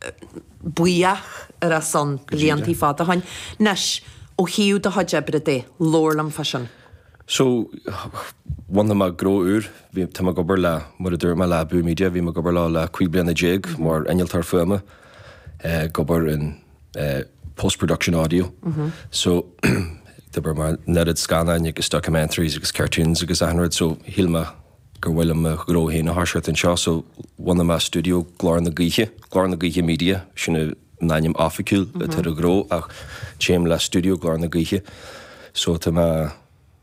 buach ar a son bliantí fad a hain. Nes ó hiú a hajebre dé, lórlam fashion. So, one of my grow ur, vi ta gober la, mar dur ma la bu media, vi gober la cuiblian a jig, mar enjeltar firma, gober in post-production audio. So, there were netted scanna and agus documentaries, agus cartoons, agus anrad, so hilma gur Willem grow hen a harshat and shaw, so one of my studio, Glár na Gaoithe Media, sinna naim afficul, tar a grow, ach chem la studio, Glár na Gaoithe, so ta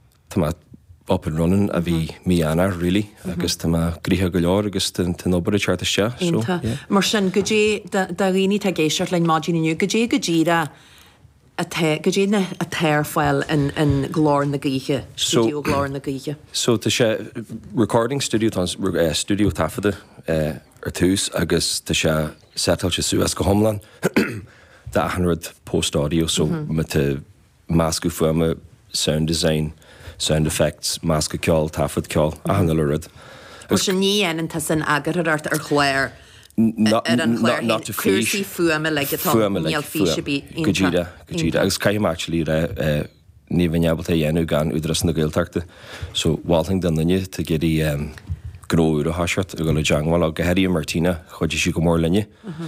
up and running a bhí mí anar, really, agus ta gríthe go leor, agus ta nobar a chart a stea, so, yeah. Mar sin, go dé, da rini ta géisiart lein mágin inniu, go dé a teir file in Glár na Gaoithe, studio Glár na Gaoithe. So ta sé recording studio tafada tús, agus ta sé setal sé suas go homlan, da 100 post audio, so mit masku fuama, sound design, sound effects, mask ceol, tafod ceol, a hanna lurad. Os sin ní enan ta sin agar ar chléir. Not to fish. Cursi fuama like it all. Níl fish be Gajida. Agus caim actually ní bhainneabal ta dhéanú gan údras na Gaeltachta. So walting dan linne to get the grow a hashat a go le jangwal a Geheria Martina chuide si go mór linne.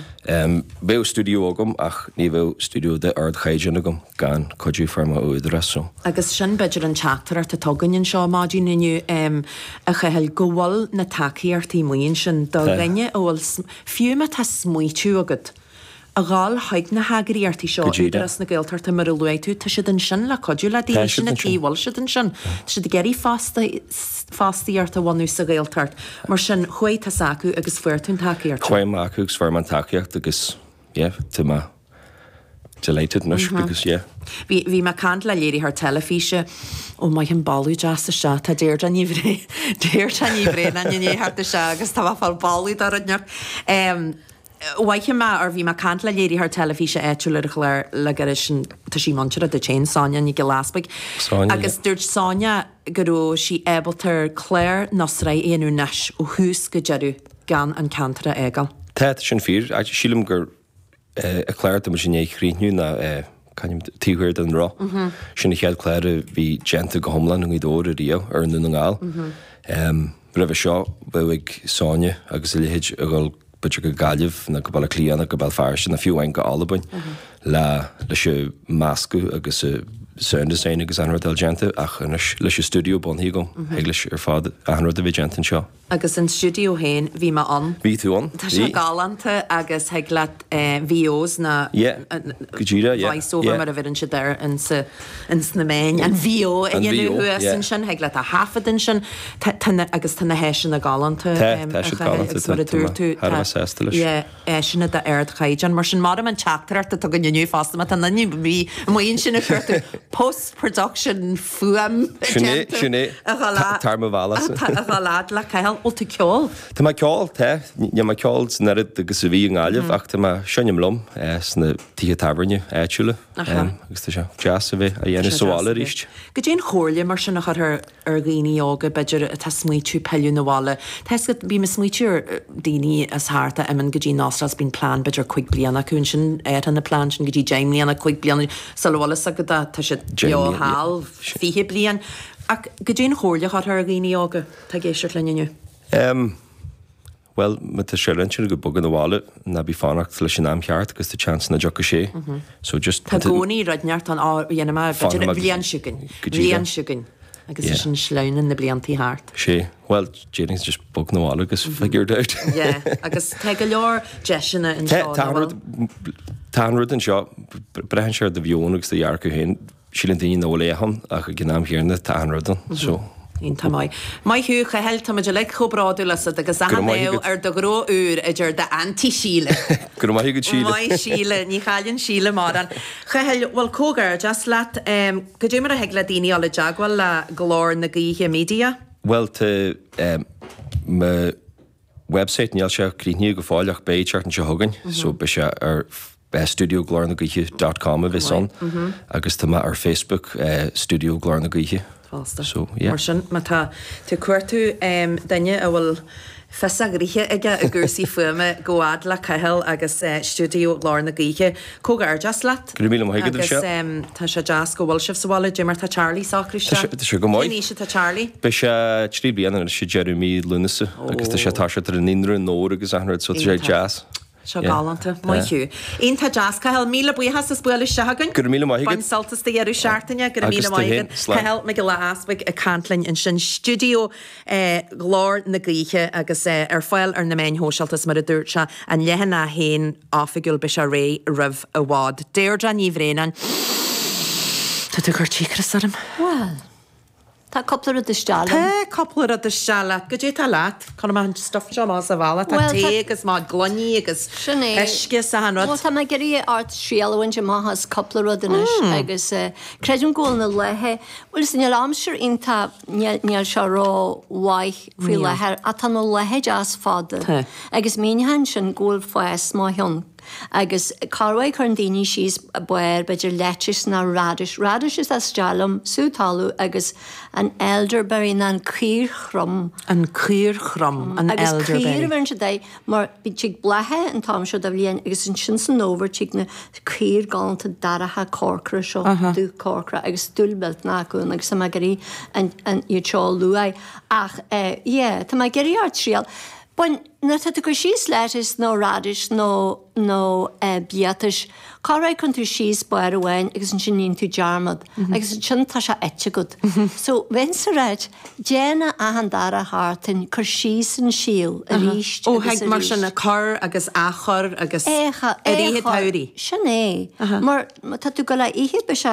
Beo studio agam ach ní beo studio de ard chaijan agam gan chuidú firma ó údras so. Agus sin beidir an chattar ar ta toganin seo mágin inniu a chehel gowal na taciartí muin sin do rinne óil fiúma ta smuitiú agad. A gáil haig na hagaríartí seo údras na Gaeltarta mar a luaitú ta siad an sin le codú le dí sin na tíhil siad an sin. Siad geirí fástaíart a bhainú sa Gaeltart. Mar sin chuid ta sacu agus fuirtún taciart. Chuim acu agus fuirman taciart agus, yeah, ta ma delighted nush because, yeah. Vi ma cant le léirí haar telefíse ó mai an balú jazz a se tá déir an nívré na ní hart a se agus tá fal balú ar an Waithe ma ar bhí ma cant le léirí haar telefíse éúile a chléir le garis tá sí manseir a de chain Sáine ní go láspaig. Agus dúirt Sáine goró sí ébaltar Claire nasra éanú neis ó hús go jeú gan an cantara égal. Tá sin fír, sílim gur a Claire am sin échríú na tíhuiir an rá. Sinna chead Claire bhí genta go homlan í dóir a río ar an ngáil. Breh seo bhig Sáine agus lehéid a gáil budge go galibh na go ball cliana go ball farsin na fiú ein go albain le se mascu agus sound design agus anrad gente ach leis studio bon hí go heglis ar fád anrad a vigentan seo. Agus an studio héin bhí ma an. Bhí tú an? Tá se galanta agus heglat VOs na Gajida, voiceover mar a bhíann si dar in na main an VO in dhéanú sin heglat a hafadin sin agus tanna héisisin na galanta. Tá se galanta sinna de aird chaijan mar sin mar an chattarta tu gan nniu fásta a tanna bhí maon sinna chuirtu post-production fuam sinné tarma bhlas a ghalad le cail ó tú ceol. Tá mai ceol te ne mai ceol nerid agus a bhí an gáileh ach tá sinnim lom sna títhe tabarne éúile agus tá se jazz a bheith a dhéanana sála ríist. Go dtéon chóirle mar sin nach ar ghaoine ága beidir a tá smuitiú peú na bhála. Tás go bí me smuitiúr daoine as háta imman go dtí násras bín plán beidir chuig blianana chun sin an na plán sin go dtí Jaimlíanana chuig blianana salhla a go tá sé hall fihe blian. Ach go dtéon chóirle chu ar ghaoine ága tá géisiart leniu. Well, met de Sherlinchen go bug an bháile na bí fannacht leis an amcheart agus de chance na jocha sé. So just Tá gcónaí radneart an dhéanam bblian siúgan. Agus is sin sleúnan na bliantí hart. Sé, well, Jennings just bug na bháile agus figured out. Yeah, agus te go leor jeisina in seo. Tánrúd an seo, brehan seir de bhion agus de dhearcu héin, sílan daoine nó léhan ach a gnám hiarna tánrúdan, so... Ínta mai. Mai hiú chahel tamid le chobrádú las agus ahannéo ar do gró úr a dúir de anti-síle. Gur mai go síle. Mai síle, ní chailinn síle maran. Chahel, well cógar, just let, go dé mar a hegla daoine ala jagwal le Glár na Gaoithe Media? Well, te me website níl se críniú go fáileach béiteart an se thugann, so be se ar studioglarnagaoithe.com a bhí son, agus tá ar Facebook Studio Glár na Gaoithe. So, yeah. Mar sin, ma tá tú cuairtú daine a bhfuil Fesa gríthe ige a gúsaí fuime goád le caihil agus stúdio lár na gíthe cógar jazz leat. Gur míle maithigid agus se. tá sé jazz go bhfuil sibh sáile Jimmar tá Charlie sácriste. Tá sé go maiid. Ní sé tá Charlie. Be sé trí bliana sé Jeremy Lunasa agus tá sé tá sé ar an inre nóir agus anhard so sé jazz. Seo galanta maiú. Íon tá jazz caihil míle buchas is buil segan. Gur míle maithigid. Fan saltas de dhearú seaartaine gur míle maithigid. Caihil me go leaspaig a cantlainn in sin studio glár na gríche agus ar fáil ar na main hósealtas mar a dúirt se an lehan na héin áfigúil be se ré rih a bhád. Déir Jan Íhréan. Tá tú gur tíchas arm? Well. Tá copplar a stála. Tá copplar a stála, go dé tá leat, chu man stuff se más a bhla, tá té agus má gloní agus eisce sa hanrad. Tá me gurí art sríalhain de máthas copplar a danis agus creidún ggóil na lethe, bhfuil san amsir inta níl se rá waith frí lethe a tá nó lethe jazz fáda. Agus mínehan sin ggóil fáis má hion. Agus carhaid chun daoine síos buir beidir leitris na radish. Radish is as stálam sútáú agus an elderberry na an crír chrum. An crír chrum, an elderberry. Agus crír bhain se dé, mar bí tíag blethe an tám seo da bhíon agus an sin san óver tíag na crír galanta daratha córcra seo, dú córcra, agus dúlbelt nácún, agus sama gurí an iad seo luai. Ach, tá ma gurí art sríal. Buin na tá go síos leitis nó radish nó biatis, carhaid chun tú síos buir ahhain agus an sin níon tú dearmad, agus an sin tá se ete go. So bhain sa réid, déana ahan dara hátain chur síos an síl a ríist. Ó heag mar sin na car agus achar agus ríhe tairí. Sin é. Mar tá tú go le iad be se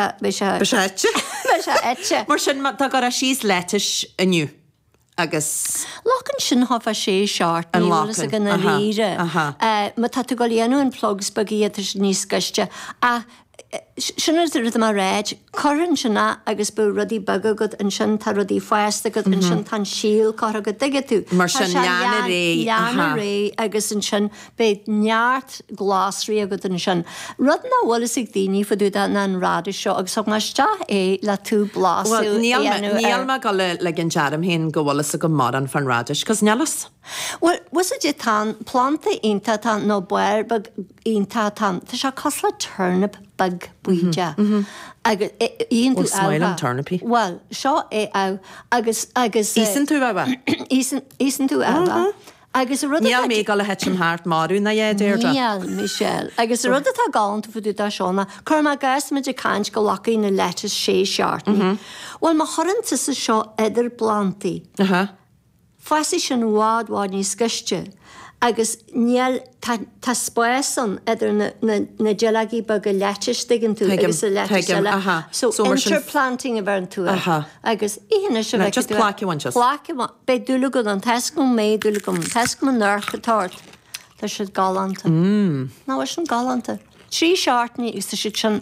ete. Mar sin tá go a síos leitis aniu. Agus Lochan sin hafa sé seart nílas a gan na líre. Ma tá tú go léanú an plugs bagíad níos gaiste. A sinna rud am réid, chorann sinna agus bu rudí bagagad an sin tá rudí foiasta go an sin tan síl cara go dige tú. Mar sin leanna ré. Leanna ré agus an sin beid neart glásrí agad an sin. Rud na bhlas ag daoine fa dú na an rádi seo agus ag meiste é le tú blású. Níl me go le gin dearm hén go bhlas a go mar an fan radish, cos nelas? Well, was it tan planta inta tan no buir bag inta tan. Tá se cosla turnip bag buide. Agus íon tú smail an turnipí. Well, seo é agus Ísan tú baba? Ísan tú eba. Agus rud Níl mé go le het an háart marú na é déirdra. Níl, Michelle. Agus rud atá gáint fu tú tá seánna, chur má gas me de caiint go lacaí na letas sé seartní. Well, má choranta sa seo idir plantaí. Fuasi sin bhád níos scuiste, agus níl tá spásan idir na gealaí bag go leitis digan tú agus a leitis eile. So interplanting a bhain tú. Agus íana se bheith just pláciúhain just. Pláciúhain, be dúla go an teiscm mé dúla go teiscm an nurchatáirt. Tá siad galanta. Ná bhar sin galanta. Trí seartní is tá siad sin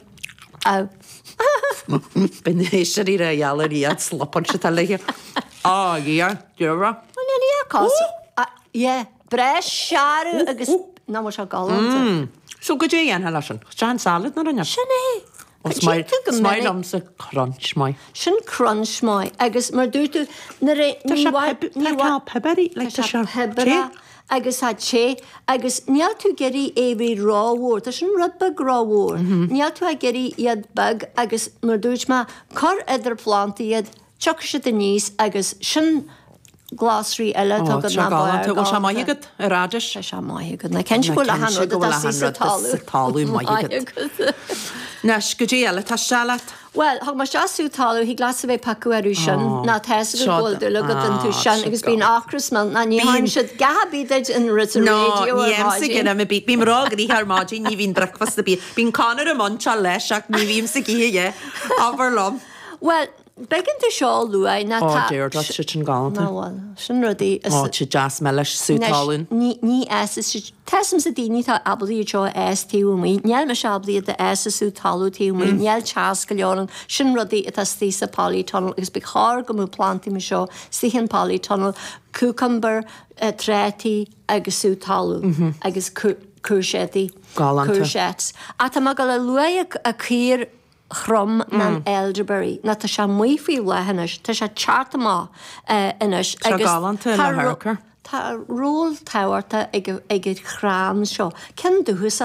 Ben éis sé í a dhealar íad slapan se tal leiche. Gíar, dúra? Bres seaarú agus ná mar se galanta. So go dé an hela sin. Sean salad na rinne? Sin é. Smaid am sa crunch mai. Sin crunch mai, agus mar dúirtú na ré peberí le hebera agus ha sé, agus níl tú geirí éhí ráhór, tá sin rud bag ráhór. Níl tú a geirí iad bag agus mar dúirt ma chur idir planta iad tuach si a níos agus sin glásrí eile tá go galanta. Bhil se maithigad a radish? Se maithigad. Na cen go le hanrad a sí talú maithigad. Nes go dé eile tá sealat? Well, thug mar seaú talú hí glas a bheith pacu arú sin ná theasa go bhil le go an tú sin agus bíon acrasman na níhain siad gahabíideid in radio. No, níam sa gine me bí. Bím rágarí ar mádí ní bhín breakfast a bí. Bín canar a mancha leis ach ní bhím sa gíhe ábhar lom. Well, begin tú seo luai na tá... Déir dat si sin galanta. Náhil, sin rudí... Si jazz me leis sútáún. Ní tesam sa daoine tá abalí seo tíú mí, níl me se abalí a sútáú tíú mí, níl teas go leoran, sin rudí a tí sa polytunnel, agus be chár go mú planti me seo síhan polytunnel, cucumber, trétí agus sútáú, agus courgette. Galanta. Courgettes. A tá má go le luai a cír chrum na elderberry. Na tá se muoí lehanis, tá se charta má inis. Se galanta le harcar. Tá ról táhairta ag chrán seo. Cen dúchas